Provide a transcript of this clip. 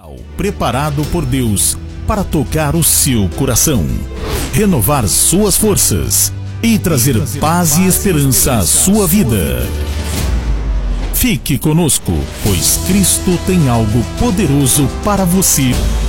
Preparado por Deus para tocar o seu coração, renovar suas forças e trazer paz e esperança à sua vida. Fique conosco, pois Cristo tem algo poderoso para você